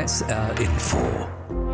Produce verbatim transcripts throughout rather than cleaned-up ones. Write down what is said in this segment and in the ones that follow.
S R Info.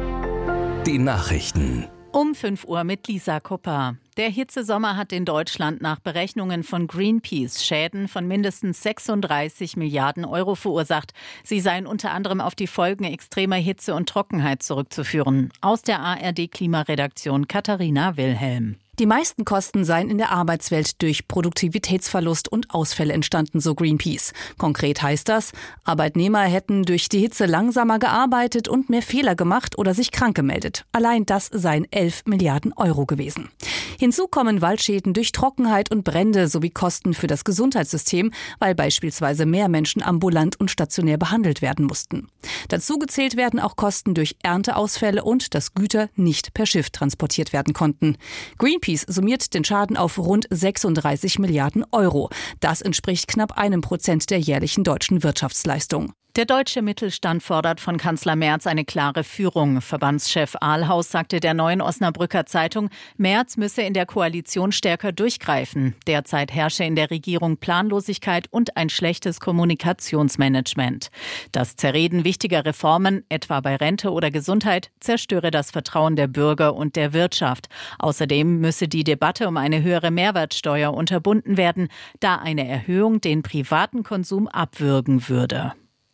Die Nachrichten. Um fünf Uhr mit Lisa Kupper. Der Hitzesommer hat in Deutschland nach Berechnungen von Greenpeace Schäden von mindestens sechsunddreißig Milliarden Euro verursacht. Sie seien unter anderem auf die Folgen extremer Hitze und Trockenheit zurückzuführen. Aus der A R D-Klimaredaktion Katharina Wilhelm. Die meisten Kosten seien in der Arbeitswelt durch Produktivitätsverlust und Ausfälle entstanden, so Greenpeace. Konkret heißt das, Arbeitnehmer hätten durch die Hitze langsamer gearbeitet und mehr Fehler gemacht oder sich krank gemeldet. Allein das seien elf Milliarden Euro gewesen. Hinzu kommen Waldschäden durch Trockenheit und Brände sowie Kosten für das Gesundheitssystem, weil beispielsweise mehr Menschen ambulant und stationär behandelt werden mussten. Dazu gezählt werden auch Kosten durch Ernteausfälle und dass Güter nicht per Schiff transportiert werden konnten. Greenpeace summiert den Schaden auf rund sechsunddreißig Milliarden Euro. Das entspricht knapp einem Prozent der jährlichen deutschen Wirtschaftsleistung. Der deutsche Mittelstand fordert von Kanzler Merz eine klare Führung. Verbandschef Ahlhaus sagte der Neuen Osnabrücker Zeitung, Merz müsse in der Koalition stärker durchgreifen. Derzeit herrsche in der Regierung Planlosigkeit und ein schlechtes Kommunikationsmanagement. Das Zerreden wichtiger Reformen, etwa bei Rente oder Gesundheit, zerstöre das Vertrauen der Bürger und der Wirtschaft. Außerdem müsse die Debatte um eine höhere Mehrwertsteuer unterbunden werden, da eine Erhöhung den privaten Konsum abwürgen würde.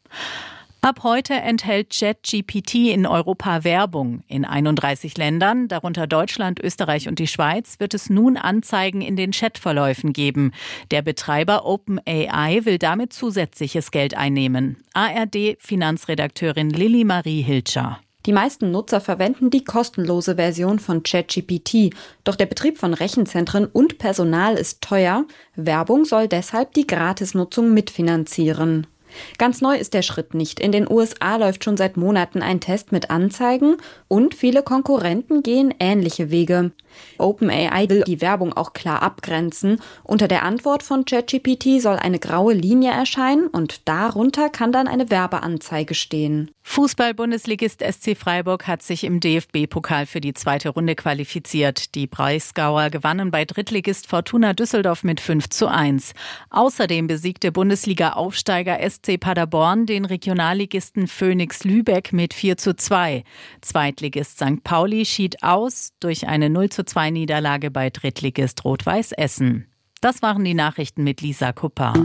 Ab heute enthält ChatGPT in Europa Werbung. In einunddreißig Ländern, darunter Deutschland, Österreich und die Schweiz, wird es nun Anzeigen in den Chatverläufen geben. Der Betreiber OpenAI will damit zusätzliches Geld einnehmen. A R D-Finanzredakteurin Lilly Marie Hilscher. Die meisten Nutzer verwenden die kostenlose Version von ChatGPT. Doch der Betrieb von Rechenzentren und Personal ist teuer. Werbung soll deshalb die Gratisnutzung mitfinanzieren. Ganz neu ist der Schritt nicht. In den U S A läuft schon seit Monaten ein Test mit Anzeigen und viele Konkurrenten gehen ähnliche Wege. OpenAI will die Werbung auch klar abgrenzen. Unter der Antwort von ChatGPT soll eine graue Linie erscheinen und darunter kann dann eine Werbeanzeige stehen. Fußball-Bundesligist S C Freiburg hat sich im D F B-Pokal für die zweite Runde qualifiziert. Die Breisgauer gewannen bei Drittligist Fortuna Düsseldorf mit fünf zu eins. Außerdem besiegte Bundesliga-Aufsteiger S C Paderborn den Regionalligisten Phoenix Lübeck mit vier zu zwei. Zweitligist Sankt Pauli schied aus durch eine null zu zwei Niederlage bei Drittligist Rot-Weiß Essen. Das waren die Nachrichten mit Lisa Kupper.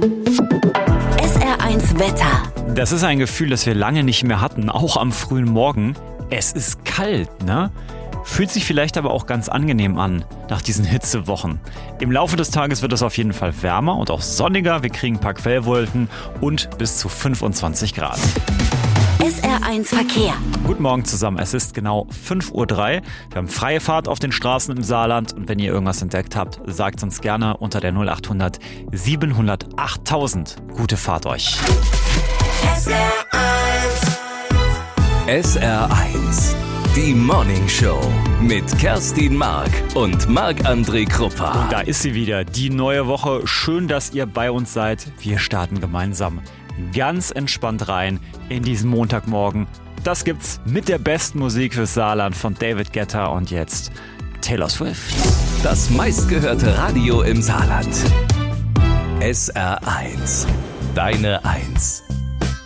S R eins Wetter. Das ist ein Gefühl, das wir lange nicht mehr hatten, auch am frühen Morgen. Es ist kalt, ne? Fühlt sich vielleicht aber auch ganz angenehm an nach diesen Hitzewochen. Im Laufe des Tages wird es auf jeden Fall wärmer und auch sonniger. Wir kriegen ein paar Quellwolken und bis zu fünfundzwanzig Grad. S R eins Verkehr. Guten Morgen zusammen, es ist genau fünf Uhr drei. Wir haben freie Fahrt auf den Straßen im Saarland und wenn ihr irgendwas entdeckt habt, sagt uns gerne unter der null acht hundert siebenhundertacht tausend. Gute Fahrt euch. S R eins. S R eins. Die Morning Show mit Kerstin Mark und Marc-André Kruppa. Da ist sie wieder, die neue Woche. Schön, dass ihr bei uns seid. Wir starten gemeinsam ganz entspannt rein in diesen Montagmorgen. Das gibt's mit der besten Musik fürs Saarland von David Guetta und jetzt Taylor Swift. Das meistgehörte Radio im Saarland. S R eins. Deine Eins.